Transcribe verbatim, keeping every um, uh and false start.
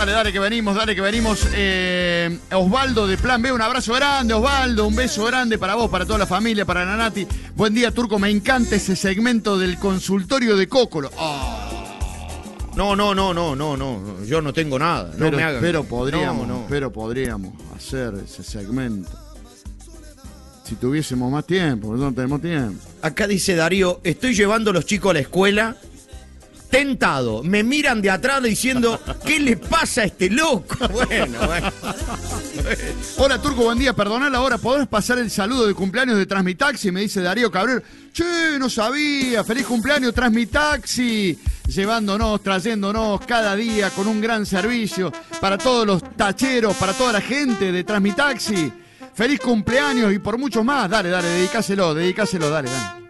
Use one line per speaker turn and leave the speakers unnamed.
Dale, dale que venimos, dale que venimos. Eh, Osvaldo de Plan B, un abrazo grande, Osvaldo, un beso grande para vos, para toda la familia, para Nanati. Buen día, Turco, me encanta ese segmento del consultorio de Cócolo. Oh.
No, no, no, no, no, no, yo no tengo nada. No
pero,
me hagan.
pero podríamos,
no, no.
pero podríamos hacer ese segmento. Si tuviésemos más tiempo, no tenemos tiempo.
Acá dice Darío, estoy llevando a los chicos a la escuela, tentado. Me miran de atrás diciendo, ¿qué le pasa a este loco? Bueno, bueno.
Hola, Turco, buen día. Perdona la hora, ¿podés pasar el saludo de cumpleaños de Transmitaxi? Me dice Darío Cabrero. Che, no sabía. Feliz cumpleaños, Transmitaxi. Llevándonos, trayéndonos cada día con un gran servicio para todos los tacheros, para toda la gente de Transmitaxi. Feliz cumpleaños y por muchos más. Dale, dale, dedicáselo, dedicáselo, dale, dale.